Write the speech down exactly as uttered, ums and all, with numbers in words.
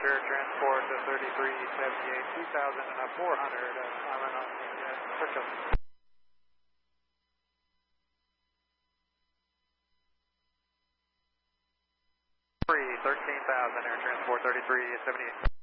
Air Transport to thirty-three seventy-eight, two thousand and a four hundred, uh, climbing on the uh, circle. thirteen thousand Air Transport thirty-three seventy-eight.